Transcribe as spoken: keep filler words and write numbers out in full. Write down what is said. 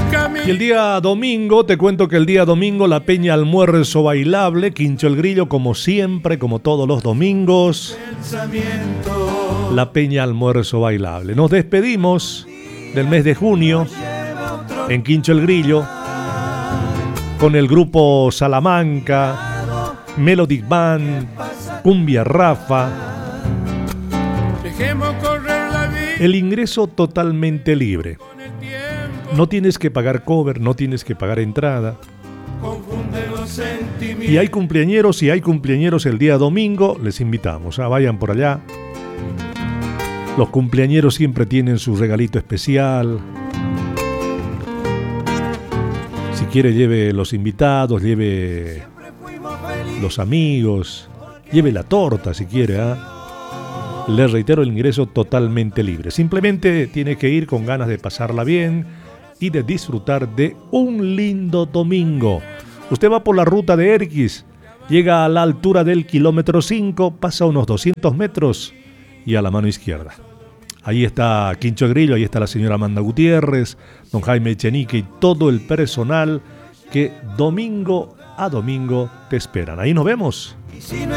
Y el día domingo, te cuento que el día domingo la Peña Almuerzo Bailable, Quincho el Grillo, como siempre, como todos los domingos, la Peña Almuerzo Bailable. Nos despedimos del mes de junio en Quincho el Grillo con el grupo Salamanca, Melodic Band, Cumbia Rafa. El ingreso totalmente libre. No tienes que pagar cover, no tienes que pagar entrada. Y hay cumpleañeros, y hay cumpleañeros el día domingo, les invitamos, ¿ah? Vayan por allá. Los cumpleañeros siempre tienen su regalito especial. Si quiere, lleve los invitados, lleve los amigos, lleve la torta si quiere, ¿ah? Les reitero, el ingreso totalmente libre. Simplemente tiene que ir con ganas de pasarla bien y de disfrutar de un lindo domingo. Usted va por la ruta de Erquis, llega a la altura del kilómetro cinco, pasa unos doscientos metros y a la mano izquierda. Ahí está Quincho el Grillo, ahí está la señora Amanda Gutiérrez, don Jaime Echenique y todo el personal que domingo a domingo te esperan. Ahí nos vemos.